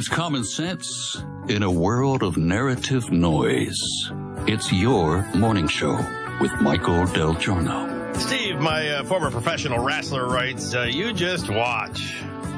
It's common sense in a world of narrative noise. It's your morning show with Michael Del Giorno. Steve, my former professional wrestler, writes, you just watch.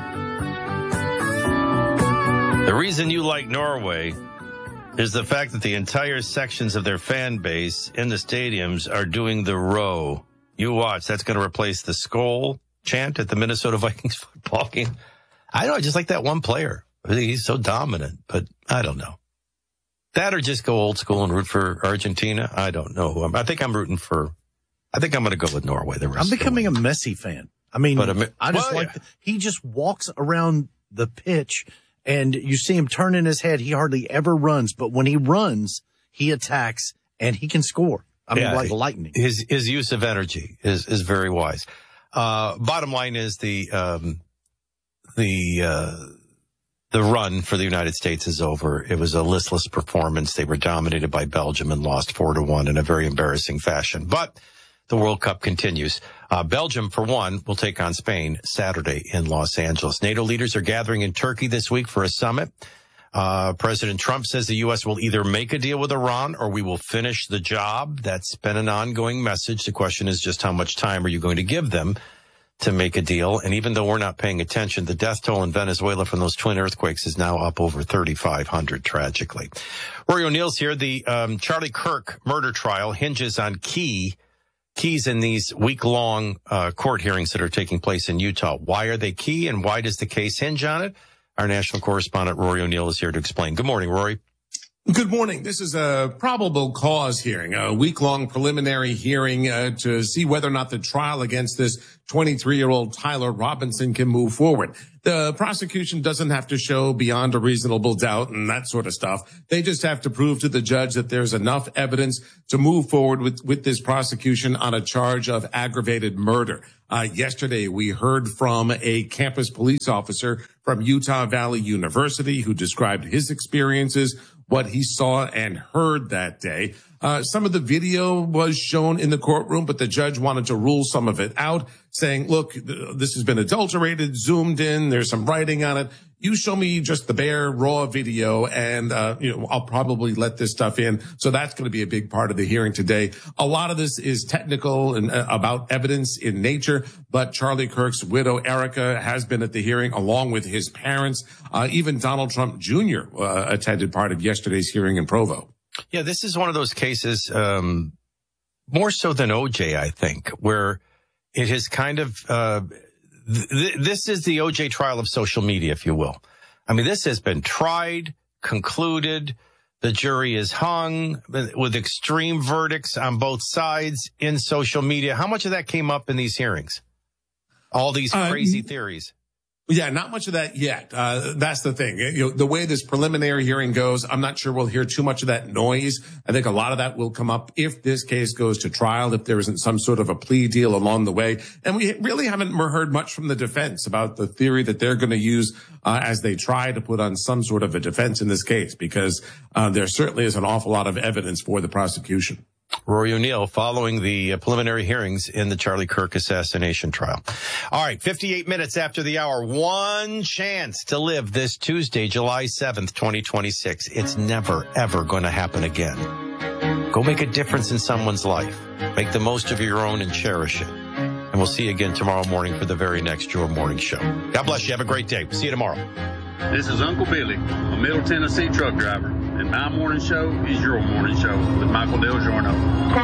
The reason you like Norway is the fact that the entire sections of their fan base in the stadiums are doing the row. You watch. That's going to replace the Skol chant at the Minnesota Vikings football game. I don't know. I just like that one player. He's so dominant, but I don't know. That or just go old school and root for Argentina. I don't know. I think I'm going to go with Norway. I'm becoming a Messi fan. I mean, he just walks around the pitch and you see him turning his head. He hardly ever runs, but when he runs, he attacks and he can score. Like lightning. His use of energy is very wise. Bottom line is the run for the United States is over. It was a listless performance. They were dominated by Belgium and lost 4-1 in a very embarrassing fashion. But the World Cup continues. Belgium, for one, will take on Spain Saturday in Los Angeles. NATO leaders are gathering in Turkey this week for a summit. President Trump says the U.S. will either make a deal with Iran or we will finish the job. That's been an ongoing message. The question is just how much time are you going to give them to make a deal? And even though we're not paying attention, the death toll in Venezuela from those twin earthquakes is now up over 3,500, tragically. Rory O'Neill's here. The Charlie Kirk murder trial hinges on keys in these week-long court hearings that are taking place in Utah. Why are they key, and why does the case hinge on it? Our national correspondent, Rory O'Neill, is here to explain. Good morning, Rory. Good morning. This is a probable cause hearing, a week-long preliminary hearing to see whether or not the trial against this 23-year-old Tyler Robinson can move forward. The prosecution doesn't have to show beyond a reasonable doubt and that sort of stuff. They just have to prove to the judge that there's enough evidence to move forward with this prosecution on a charge of aggravated murder. Yesterday, we heard from a campus police officer from Utah Valley University who described his experiences, what he saw and heard that day. Some of the video was shown in the courtroom, but the judge wanted to rule some of it out, saying, look, this has been adulterated, zoomed in, there's some writing on it. You show me just the bare, raw video, and, I'll probably let this stuff in. So that's going to be a big part of the hearing today. A lot of this is technical and about evidence in nature, but Charlie Kirk's widow, Erica, has been at the hearing along with his parents. Even Donald Trump Jr. Attended part of yesterday's hearing in Provo. Yeah, this is one of those cases, more so than OJ, I think, where it has kind of, this is the OJ trial of social media, if you will. I mean, this has been tried, concluded. The jury is hung with extreme verdicts on both sides in social media. How much of that came up in these hearings? All these crazy theories. Yeah, not much of that yet. That's the thing. The way this preliminary hearing goes, I'm not sure we'll hear too much of that noise. I think a lot of that will come up if this case goes to trial, if there isn't some sort of a plea deal along the way. And we really haven't heard much from the defense about the theory that they're going to use as they try to put on some sort of a defense in this case, because there certainly is an awful lot of evidence for the prosecution. Rory O'Neill following the preliminary hearings in the Charlie Kirk assassination trial. All right, 58 minutes after the hour. One chance to live this Tuesday, July 7th, 2026. It's never, ever going to happen again. Go make a difference in someone's life. Make the most of your own and cherish it. And we'll see you again tomorrow morning for the very next Your Morning Show. God bless you. Have a great day. See you tomorrow. This is Uncle Billy, a Middle Tennessee truck driver, and my morning show is your morning show with Michael Del Giorno.